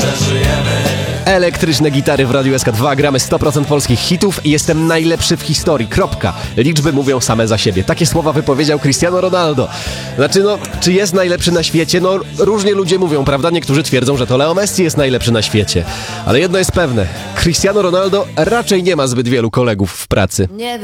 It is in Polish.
Elektryczne gitary w Radiu SK2, gramy 100% polskich hitów i jestem najlepszy w historii, kropka. Liczby mówią same za siebie. Takie słowa wypowiedział Cristiano Ronaldo. Znaczy czy jest najlepszy na świecie? Różnie ludzie mówią, prawda? Niektórzy twierdzą, że to Leo Messi jest najlepszy na świecie. Ale jedno jest pewne, Cristiano Ronaldo raczej nie ma zbyt wielu kolegów w pracy. Nie